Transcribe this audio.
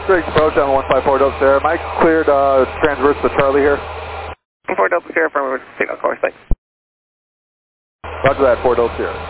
Strings approach on 154 Delta Sierra. Am I cleared transverse to Charlie here? 4 Delta Sierra from signal course, thanks. Roger that, 4 Delta Sierra.